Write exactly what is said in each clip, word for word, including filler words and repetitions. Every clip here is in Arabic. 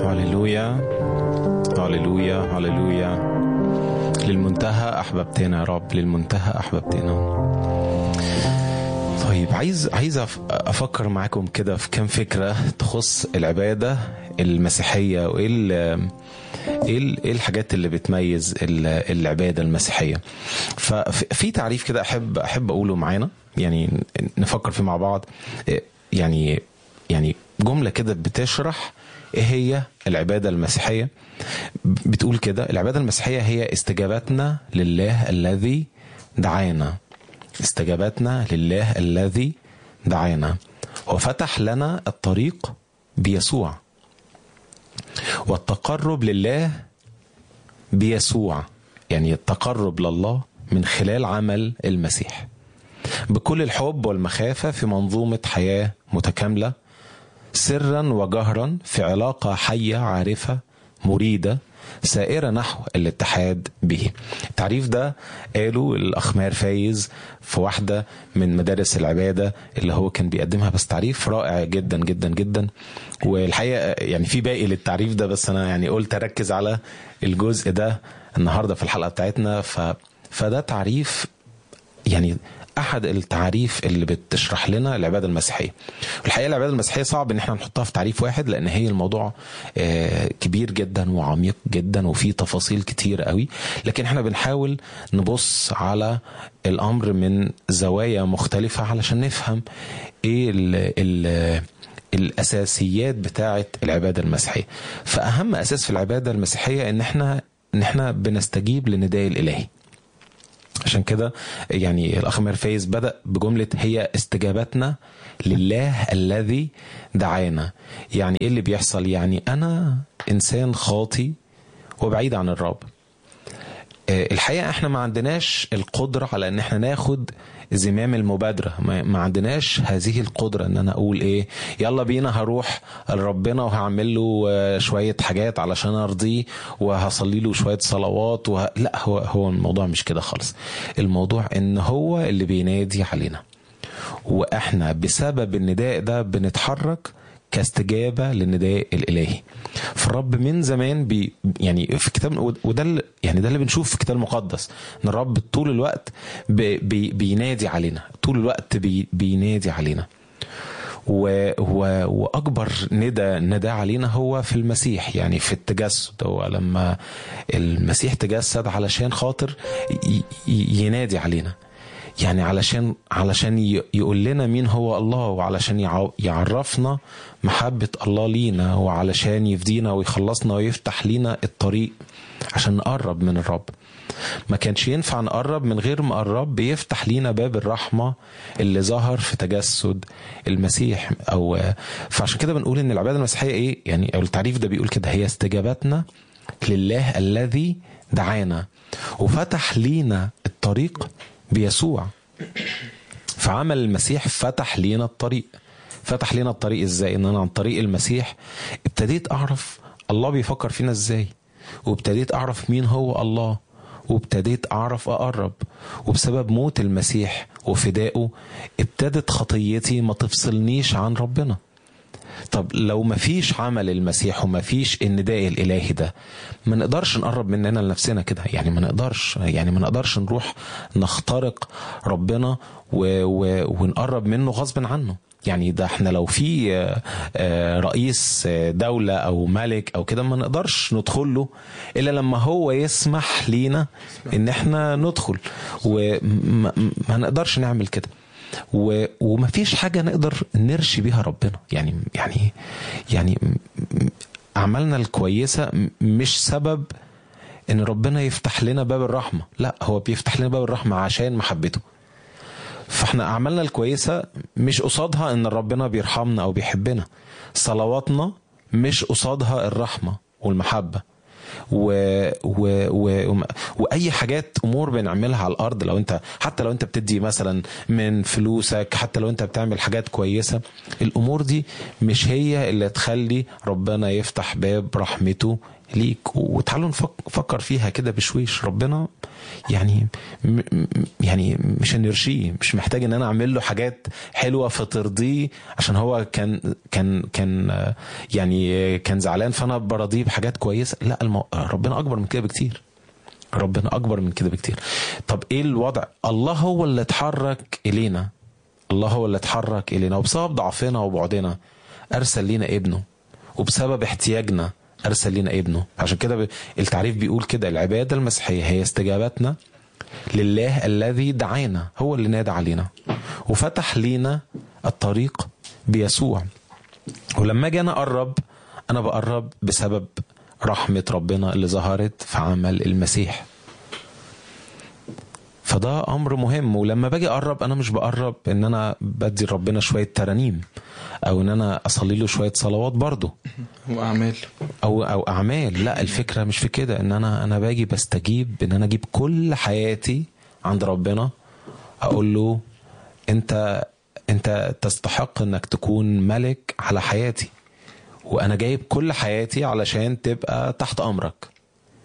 هللويا هللويا هللويا. للمنتهى أحببتنا يا رب، للمنتهى أحببتنا. طيب عايز عايز أفكر معاكم كده في كم فكرة تخص العبادة المسيحية، وإيه ايه الحاجات اللي بتميز العبادة المسيحية. ففي تعريف كده أحب أحب أقوله معانا، يعني نفكر فيه مع بعض. يعني يعني جملة كده بتشرح ايه هي العبادة المسيحية. بتقول كده: العبادة المسيحية هي استجابتنا لله الذي دعانا، استجابتنا لله الذي دعانا وفتح لنا الطريق بيسوع، والتقرب لله بيسوع، يعني التقرب لله من خلال عمل المسيح بكل الحب والمخافة في منظومة حياة متكاملة، سرا وجهرا في علاقة حية عارفة مريدة سائرة نحو الاتحاد به. التعريف ده قاله الأخ ماهر فايز في واحدة من مدارس العبادة اللي هو كان بيقدمها، بس تعريف رائع جدا جدا جدا. والحقيقة يعني في باقي للتعريف ده، بس أنا يعني قلت أركز على الجزء ده النهاردة في الحلقة بتاعتنا. ف... فده تعريف يعني أحد التعريف اللي بتشرح لنا العبادة المسيحية. والحقيقة العبادة المسيحية صعب إن احنا نحطها في تعريف واحد، لأن هي الموضوع كبير جدا وعميق جدا وفيه تفاصيل كتير قوي، لكن احنا بنحاول نبص على الأمر من زوايا مختلفة علشان نفهم إيه ال ال الأساسيات بتاعة العبادة المسيحية. فأهم أساس في العبادة المسيحية إن احنا إن احنا بنستجيب لنداء الإلهي. عشان كده يعني الأخ ماهر فايز بدأ بجملة هي استجابتنا لله الذي دعانا. يعني إيه اللي بيحصل؟ يعني أنا إنسان خاطي وبعيد عن الرب. الحقيقة احنا ما عندناش القدرة على ان احنا ناخد زمام المبادرة، ما عندناش هذه القدرة ان انا اقول ايه يلا بينا هروح لربنا وهعمل له شوية حاجات علشان ارضيه وهصلي له شوية صلوات وه... لا، هو هو الموضوع مش كده خالص. الموضوع ان هو اللي بينادي علينا، واحنا بسبب النداء ده بنتحرك كاستجابة للنداء الإلهي. فالرب من زمان بي يعني في كتاب، وده يعني ده اللي بنشوف في الكتاب المقدس، ان الرب طول الوقت بي بي بينادي علينا، طول الوقت بي بينادي علينا. و واكبر ندى ندى علينا هو في المسيح، يعني في التجسد. هو لما المسيح تجسد علشان خاطر ينادي علينا، يعني علشان علشان يقول لنا مين هو الله، وعلشان يعرفنا محبة الله لينا، وعلشان يفدينا ويخلصنا ويفتح لينا الطريق عشان نقرب من الرب. ما كانش ينفع نقرب من غير ما الرب بيفتح لينا باب الرحمة اللي ظهر في تجسد المسيح. أو فعشان كده بنقول إن العبادة المسيحية إيه يعني، أو التعريف ده بيقول كده: هي استجابتنا لله الذي دعانا وفتح لينا الطريق بيسوع. فعمل المسيح فتح لينا الطريق. فتح لينا الطريق ازاي؟ ان انا عن طريق المسيح ابتديت اعرف الله بيفكر فينا ازاي، وابتديت اعرف مين هو الله، وابتديت اعرف اقرب. وبسبب موت المسيح وفدائه ابتدت خطيتي ما تفصلنيش عن ربنا. طب لو ما فيش عمل المسيح وما فيش النداء الإلهي ده، ما نقدرش نقرب مننا لنفسنا كده. يعني ما نقدرش يعني ما نقدرش نروح نخترق ربنا و و ونقرب منه غصب عنه. يعني ده احنا لو في رئيس دولة او ملك او كده ما نقدرش ندخل له الا لما هو يسمح لينا ان احنا ندخل، وما نقدرش نعمل كده. ومفيش حاجة نقدر نرشي بيها ربنا. يعني يعني يعني أعمالنا الكويسة مش سبب إن ربنا يفتح لنا باب الرحمة، لا، هو بيفتح لنا باب الرحمة عشان محبته. فاحنا أعمالنا الكويسة مش قصادها إن ربنا بيرحمنا أو بيحبنا. صلواتنا مش قصادها الرحمة والمحبة. و... و... و... واي حاجات امور بنعملها على الارض، لو انت حتى لو انت بتدي مثلا من فلوسك، حتى لو انت بتعمل حاجات كويسة، الامور دي مش هي اللي تخلي ربنا يفتح باب رحمته ليك. وتعالوا نفكر فيها كده بشويش. ربنا يعني يعني مش هنرشيه، مش محتاج ان انا اعمل له حاجات حلوه فترضيه عشان هو كان كان كان يعني كان زعلان فانا برضيه بحاجات كويسه. لا، المو... ربنا اكبر من كده بكتير. ربنا اكبر من كده بكتير. طب ايه الوضع؟ الله هو اللي اتحرك الينا. الله هو اللي اتحرك الينا، وبسبب ضعفنا وبعدنا ارسل لينا ابنه، وبسبب احتياجنا ارسل لينا ابنه. عشان كده التعريف بيقول كده: العباده المسيحيه هي استجابتنا لله الذي دعانا. هو اللي نادى علينا وفتح لينا الطريق بيسوع. ولما اجي انا اقرب، انا بقرب بسبب رحمه ربنا اللي ظهرت في عمل المسيح. فده امر مهم. ولما باجي اقرب، انا مش بقرب ان انا بدي ربنا شويه ترانيم او ان انا اصلي له شويه صلوات برضو واعمال او او اعمال. لا، الفكره مش في كده. ان انا انا باجي بستجيب ان انا اجيب كل حياتي عند ربنا، اقول له انت انت تستحق انك تكون ملك على حياتي، وانا جايب كل حياتي علشان تبقى تحت امرك.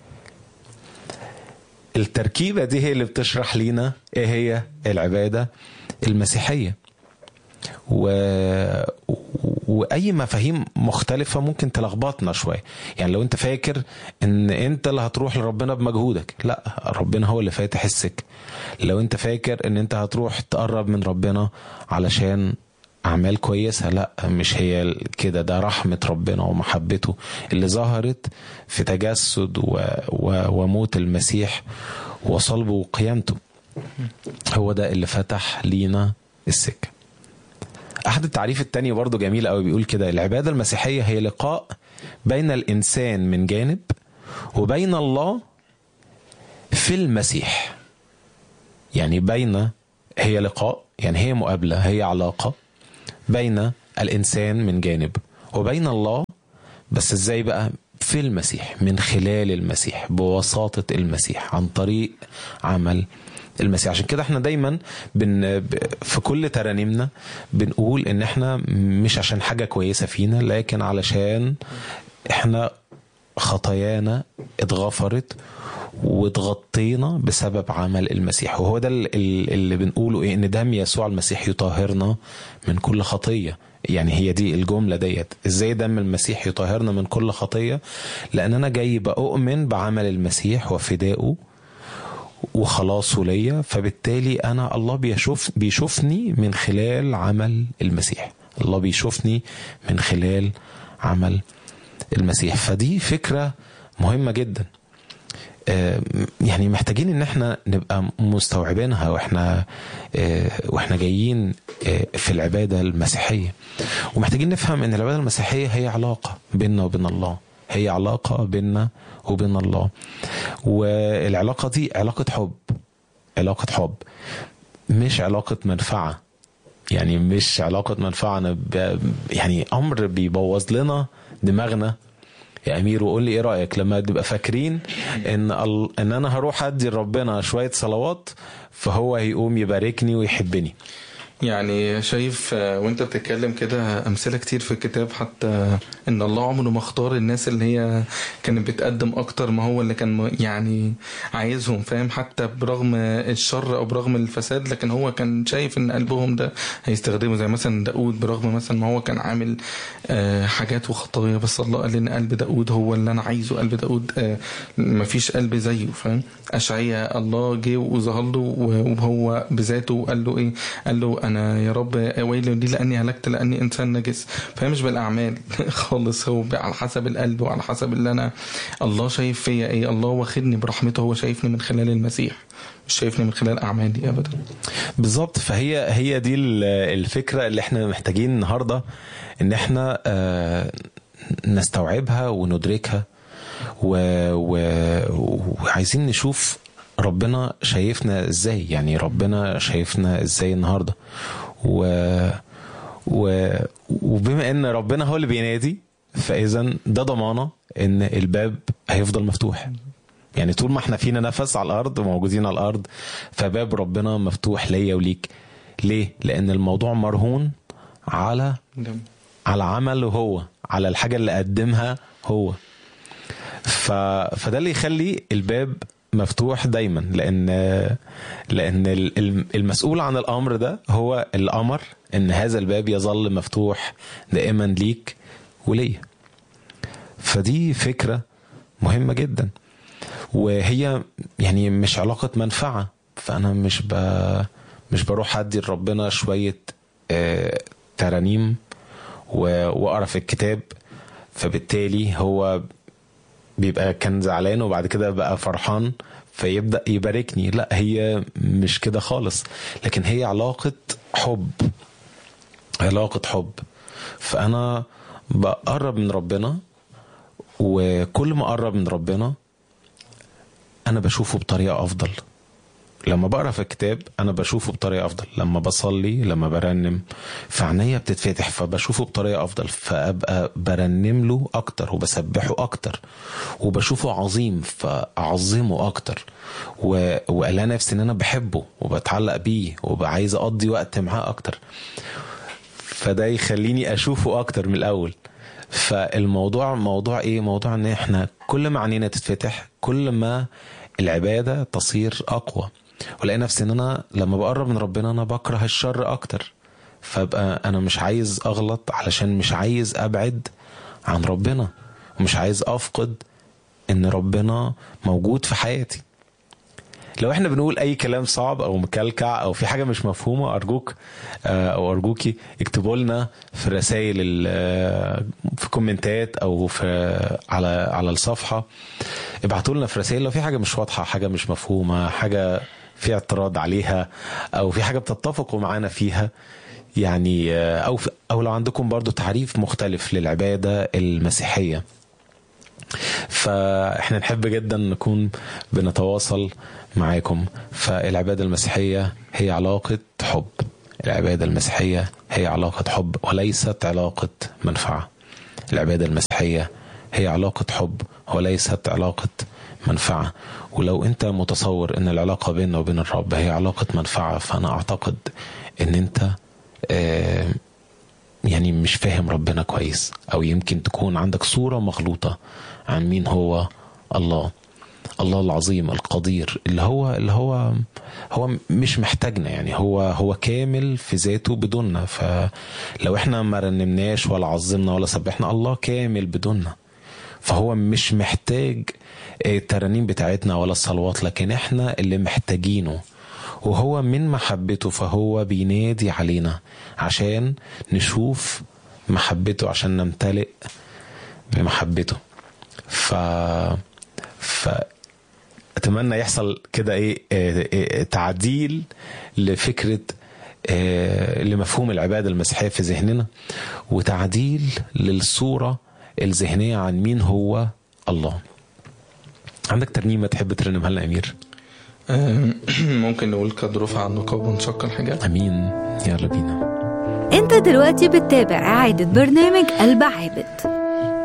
التركيبة دي هي اللي بتشرح لينا ايه هي العبادة المسيحية. و... واي مفاهيم مختلفة ممكن تلخبطنا شوية. يعني لو انت فاكر ان انت اللي هتروح لربنا بمجهودك، لا، ربنا هو اللي فاتح السكة. لو انت فاكر ان انت هتروح تقرب من ربنا علشان أعمال كويسة، لا، مش هي كده. ده رحمة ربنا ومحبته اللي ظهرت في تجسد و... و... وموت المسيح وصلبه وقيامته. هو ده اللي فتح لينا السكة. أحد التعريف التاني برضو جميل قوي، بيقول كده: العبادة المسيحية هي لقاء بين الإنسان من جانب وبين الله في المسيح. يعني بين، هي لقاء، يعني هي مقابلة، هي علاقة بين الإنسان من جانب وبين الله. بس إزاي بقى؟ في المسيح، من خلال المسيح، بواسطة المسيح، عن طريق عمل المسيح. عشان كده احنا دايما بن في كل ترانيمنا بنقول ان احنا مش عشان حاجة كويسة فينا، لكن علشان احنا خطايانا اتغفرت واتغطينا بسبب عمل المسيح. وهو ده اللي بنقوله ايه، ان دم يسوع المسيح يطهرنا من كل خطية. يعني هي دي الجملة ديت: ازاي دم المسيح يطهرنا من كل خطية؟ لان انا جاي بأؤمن بعمل المسيح وفدائه وخلاصه ليا، فبالتالي انا الله بيشوف بيشوفني من خلال عمل المسيح. الله بيشوفني من خلال عمل المسيح. فدي فكرة مهمة جدا. يعني محتاجين ان احنا نبقى مستوعبينها واحنا واحنا جايين في العبادة المسيحية. ومحتاجين نفهم ان العبادة المسيحية هي علاقة بيننا وبين الله، هي علاقة بيننا وبين الله. والعلاقة دي علاقة حب، علاقة حب، مش علاقة منفعة. يعني مش علاقة منفعة. أنا يعني أمر بيبوظ لنا دماغنا يا أمير. وقول لي إيه رأيك لما تبقى فاكرين إن ال... إن أنا هروح أدي ربنا شوية صلوات فهو هيقوم يباركني ويحبني. يعني شايف وانت بتتكلم كده امثله كتير في الكتاب، حتى ان الله عمره ما اختار الناس اللي هي كانت بتقدم اكتر ما هو اللي كان يعني عايزهم، فاهم؟ حتى برغم الشر او برغم الفساد، لكن هو كان شايف ان قلبهم ده هيستخدمه. زي مثلا داود، برغم مثلا ما هو كان عامل حاجات وخطايا، بس الله قال ان قلب داود هو اللي انا عايزه. قلب داود ما فيش قلب زيه، فاهم؟ اشعياء الله جه وظهر له وهو بذاته قال له ايه؟ قال له انا يا رب ويل لي لاني هلكت لاني انسان نجس. فمش بالاعمال خالص، هو على حسب القلب وعلى حسب اللي انا الله شايف فيا ايه. الله واخدني برحمته، هو شايفني من خلال المسيح، مش شايفني من خلال اعمالي ابدا. بالظبط. فهي هي دي الفكره اللي احنا محتاجين النهارده ان احنا نستوعبها وندركها، وعايزين نشوف ربنا شايفنا ازاي. يعني ربنا شايفنا ازاي النهارده. و... و... وبما ان ربنا هو اللي بينادي، فاذا ده ضمانه ان الباب هيفضل مفتوح. يعني طول ما احنا فينا نفس على الارض وموجودين على الارض، فباب ربنا مفتوح ليا وليك. ليه؟ لان الموضوع مرهون على على عمله هو، على الحاجه اللي قدمها هو. ف... فده اللي يخلي الباب مفتوح دايما، لان لان المسؤول عن الامر ده هو الامر ان هذا الباب يظل مفتوح دائما ليك وليا. فدي فكرة مهمة جدا، وهي يعني مش علاقة منفعة. فانا مش ب... مش بروح ادي لربنا شوية آه ترانيم واقرا في الكتاب فبالتالي هو بيبقى كان زعلان وبعد كده بقى فرحان فيبدأ يباركني. لا، هي مش كده خالص، لكن هي علاقة حب، علاقة حب. فأنا بقرب من ربنا، وكل ما أقرب من ربنا أنا بشوفه بطريقة أفضل. لما بقرأ في الكتاب أنا بشوفه بطريقة أفضل، لما بصلي لما برنم فعناية بتتفتح فبشوفه بطريقة أفضل، فأبقى برنم له أكتر وبسبحه أكتر وبشوفه عظيم فأعظمه أكتر، وألا نفسي إن أنا بحبه وبتعلق بيه وبعايز أقضي وقت معاه أكتر، فده يخليني أشوفه أكتر من الأول. فالموضوع موضوع إيه؟ موضوع إن إحنا كل ما عنينا تتفتح كل ما العبادة تصير أقوى، ولاقي نفسي ان انا لما بقرب من ربنا انا بكره الشر اكتر، فابقى انا مش عايز اغلط علشان مش عايز ابعد عن ربنا، ومش عايز افقد ان ربنا موجود في حياتي. لو احنا بنقول اي كلام صعب او مكلكع او في حاجة مش مفهومة، ارجوك او ارجوكي اكتبوا لنا في الرسائل في كومنتات او في على على الصفحة، ابعتوا لنا في رسائل لو في حاجة مش واضحة، حاجة مش مفهومة، حاجة في اعتراض عليها، او في حاجة بتتفقوا معانا فيها يعني، او او لو عندكم برضو تعريف مختلف للعبادة المسيحية. فاحنا نحب جدا نكون بنتواصل معاكم. فالعبادة المسيحية هي علاقة حب، العبادة المسيحية هي علاقة حب وليست علاقة منفعة. العبادة المسيحية هي علاقة حب وليست علاقة منفعة. ولو انت متصور ان العلاقة بيننا وبين الرب هي علاقة منفعة، فانا اعتقد ان انت آه يعني مش فاهم ربنا كويس، او يمكن تكون عندك صورة مغلوطة عن مين هو الله الله العظيم القدير، اللي هو اللي هو هو مش محتاجنا، يعني هو هو كامل في ذاته بدوننا. فلو احنا ما رنمناش ولا عظمنا ولا سبحنا، الله كامل بدوننا، فهو مش محتاج الترانيم بتاعتنا ولا الصلوات، لكن احنا اللي محتاجينه. وهو من محبته فهو بينادي علينا عشان نشوف محبته، عشان نمتلئ بمحبته. ف ف اتمنى يحصل كده ايه, إيه, إيه تعديل لفكرة إيه لمفهوم العبادة المسيحية في ذهننا، وتعديل للصورة الذهنية عن مين هو الله. عندك ترنيمة تحب ترنمها لنا أمير؟ ممكن نقول قد رفع النقاب ونشق الحجاب. أمين، يلا بينا. انت دلوقتي بتتابع إعادة برنامج قلب عابد.